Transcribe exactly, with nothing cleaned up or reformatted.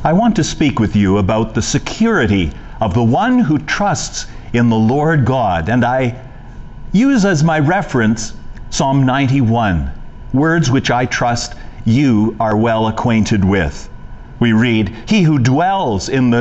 I want to speak with you about the security of the one who trusts in the Lord God. And I use as my reference Psalm ninety-one, words which I trust you are well acquainted with. We read, "He who dwells in the